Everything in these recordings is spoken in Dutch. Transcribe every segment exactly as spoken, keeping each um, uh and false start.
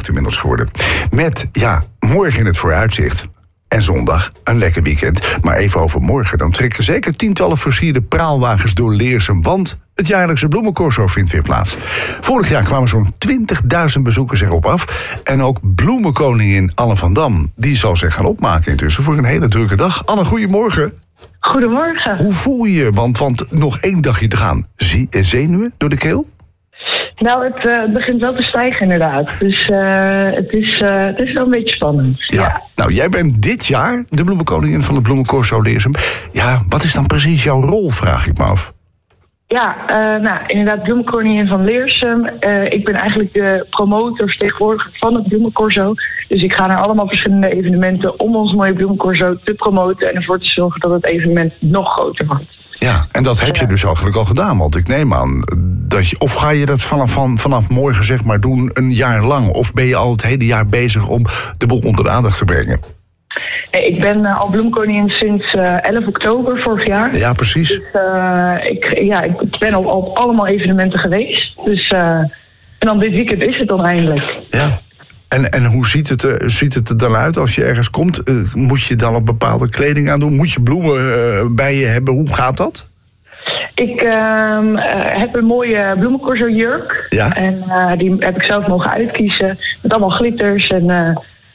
inmiddels geworden. Met, ja, morgen in het vooruitzicht. En zondag een lekker weekend. Maar even over morgen. Dan trekken zeker tientallen versierde praalwagens door Leersum. Want het jaarlijkse bloemencorso vindt weer plaats. Vorig jaar kwamen zo'n twintigduizend bezoekers erop af. En ook bloemenkoningin Anne van Dam. Die zal zich gaan opmaken intussen voor een hele drukke dag. Anne, goedemorgen. Goedemorgen. Hoe voel je je? Want, want nog één dagje te gaan. Zie, zenuwen door de keel? Nou, het, uh, het begint wel te stijgen inderdaad. Dus uh, het, is, uh, het is wel een beetje spannend. Ja. ja. Nou, jij bent dit jaar de bloemenkoningin van het bloemencorso Leersum. Ja, wat is dan precies jouw rol, vraag ik me af. Ja, uh, nou, inderdaad, bloemenkoningin van Leersum. Uh, ik ben eigenlijk de promotor, vertegenwoordiger van het bloemencorso. Dus ik ga naar allemaal verschillende evenementen om ons mooie bloemencorso te promoten en ervoor te zorgen dat het evenement nog groter wordt. Ja, en dat heb je dus eigenlijk al gedaan, want ik neem aan dat je... Of ga je dat vanaf, van, vanaf morgen zeg maar doen een jaar lang? Of ben je al het hele jaar bezig om de boel onder de aandacht te brengen? Nee, ik ben uh, al bloemkoningin sinds uh, elf oktober vorig jaar. Ja, precies. Dus uh, ik, ja, ik ben al op allemaal evenementen geweest. Dus, uh, en dan dit weekend is het dan eindelijk. Ja. En, en hoe ziet het, er, ziet het er dan uit als je ergens komt? Uh, moet je dan op bepaalde kleding aan doen? Moet je bloemen uh, bij je hebben? Hoe gaat dat? Ik uh, uh, heb een mooie bloemencorso jurk. Ja. En uh, die heb ik zelf mogen uitkiezen. Met allemaal glitters. En, uh,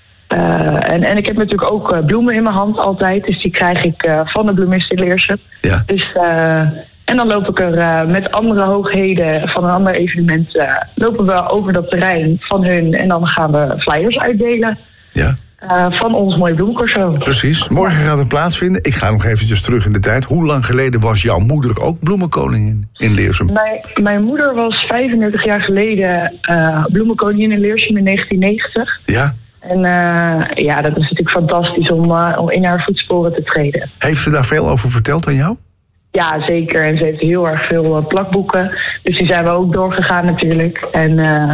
uh, en, en ik heb natuurlijk ook uh, bloemen in mijn hand altijd. Dus die krijg ik uh, van de bloemist in Leersum. Ja. Dus... Uh, En dan loop ik er uh, met andere hoogheden van een ander evenement... Uh, lopen we over dat terrein van hun en dan gaan we flyers uitdelen. Ja. Uh, van ons mooie bloemencorso. Precies. Morgen gaat het plaatsvinden. Ik ga nog eventjes terug in de tijd. Hoe lang geleden was jouw moeder ook bloemenkoningin in Leersum? Mijn, mijn moeder was vijfendertig jaar geleden uh, bloemenkoningin in Leersum in negentien negentig. Ja. En uh, ja, dat is natuurlijk fantastisch om, uh, om in haar voetsporen te treden. Heeft ze daar veel over verteld aan jou? Ja, zeker. En ze heeft heel erg veel uh, plakboeken. Dus die zijn we ook doorgegaan natuurlijk. En uh,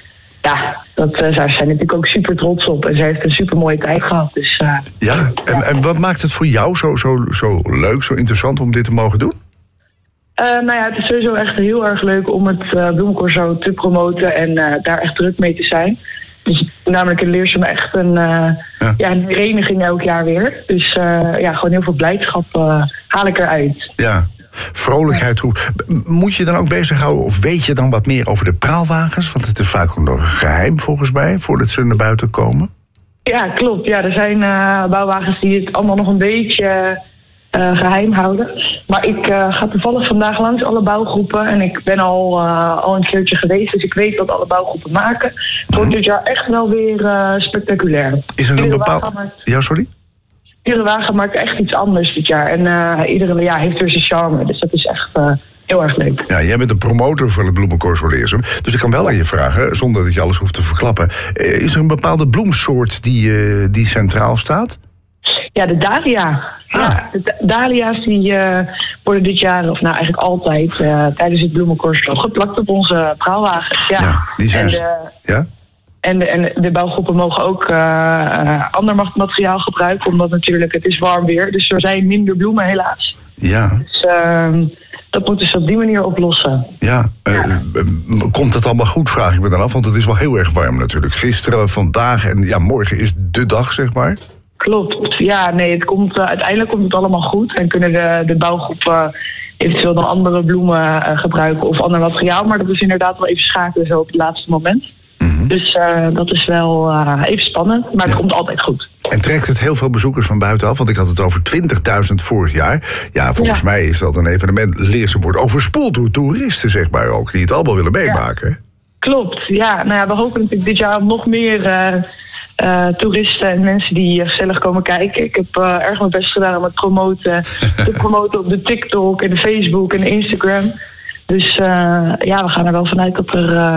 ja, dat, uh, daar zijn we natuurlijk ook super trots op. En ze heeft een super mooie tijd gehad. Dus, uh, ja, en, ja, en wat maakt het voor jou zo, zo, zo leuk, zo interessant om dit te mogen doen? Uh, nou ja, het is sowieso echt heel erg leuk om het uh, bloemencorso te promoten en uh, daar echt druk mee te zijn. Dus namelijk in Leersum echt een, uh, ja. Ja, een vereniging elk jaar weer. Dus uh, ja, gewoon heel veel blijdschap uh, haal ik eruit. Ja, vrolijkheid. Ja. Moet je dan ook bezighouden of weet je dan wat meer over de praalwagens? Want het is vaak ook nog een geheim volgens mij, voordat ze naar buiten komen. Ja, klopt. Ja, er zijn uh, bouwwagens die het allemaal nog een beetje... Uh, geheim houden. Maar ik uh, ga toevallig vandaag langs alle bouwgroepen. En ik ben al, uh, al een keertje geweest. Dus ik weet wat alle bouwgroepen maken. Het wordt dit jaar echt wel weer uh, spectaculair. Is er een bepaald... Ja, sorry? Iedere wagen maakt echt iets anders dit jaar. En uh, iedere jaar heeft weer zijn charme. Dus dat is echt uh, heel erg leuk. Ja, jij bent de promotor van het bloemencorso Leersum. Dus ik kan wel aan je vragen, zonder dat je alles hoeft te verklappen. Is er een bepaalde bloemsoort die, uh, die centraal staat? Ja, de dahlia. Ah. Ja, de dahlia's die uh, worden dit jaar, of nou eigenlijk altijd, uh, tijdens het bloemencorso geplakt op onze praalwagens. Ja, ja die zijn... En de, ja? en de, en de bouwgroepen mogen ook uh, uh, ander materiaal gebruiken, omdat natuurlijk het is warm weer. Dus er zijn minder bloemen helaas. Ja. Dus uh, dat moeten ze op die manier oplossen. Ja, uh, ja. Uh, komt het allemaal goed, vraag ik me dan af, want het is wel heel erg warm natuurlijk. Gisteren, vandaag en ja, morgen is de dag, zeg maar. Klopt, ja, nee, het komt, uh, uiteindelijk komt het allemaal goed. En kunnen de, de bouwgroepen eventueel dan andere bloemen uh, gebruiken of ander materiaal. Maar dat is inderdaad wel even schakelen zo op het laatste moment. Mm-hmm. Dus uh, dat is wel uh, even spannend, maar het ja. komt altijd goed. En trekt het heel veel bezoekers van buitenaf? Want ik had het over twintigduizend vorig jaar. Ja, volgens ja. mij is dat een evenement. Leersum wordt overspoeld door toeristen, zeg maar ook, die het allemaal willen meemaken. Ja. Klopt, ja. Nou ja, we hopen natuurlijk dit jaar nog meer... Uh, Uh, toeristen en mensen die gezellig komen kijken. Ik heb uh, erg mijn best gedaan om het promoten, te promoten op de TikTok en de Facebook en de Instagram. Dus uh, ja, we gaan er wel vanuit dat er uh,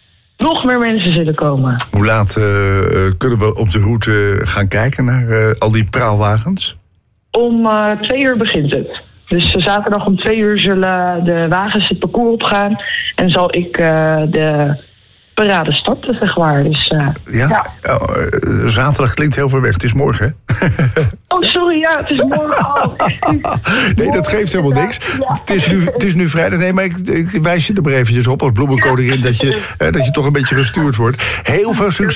nog meer mensen zullen komen. Hoe laat uh, kunnen we op de route gaan kijken naar uh, al die praalwagens? Om uh, twee uur begint het. Dus zaterdag om twee uur zullen de wagens het parcours opgaan en zal ik uh, de... parade starten, zeg maar. Dus, uh, ja? ja. Oh, uh, zaterdag klinkt heel ver weg. Het is morgen, hè? Oh, sorry, ja, het is morgen al. Nee, dat geeft helemaal niks. Ja. Het, is nu, het is nu vrijdag. Nee, maar ik, ik wijs je er maar eventjes op als bloemenkoningin... dat je, uh, dat je toch een beetje gestuurd wordt. Heel veel succes.